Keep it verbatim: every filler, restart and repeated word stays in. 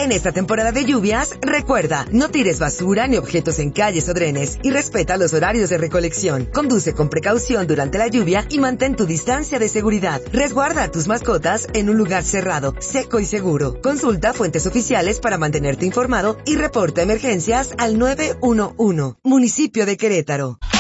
En esta temporada de lluvias, recuerda, no tires basura ni objetos en calles o drenes y respeta los horarios de recolección. Conduce con precaución durante la lluvia y mantén tu distancia de seguridad. Resguarda a tus mascotas en un lugar cerrado, seco y seguro. Consulta fuentes oficiales para mantenerte informado y reporta emergencias al nueve uno uno. Municipio de Querétaro.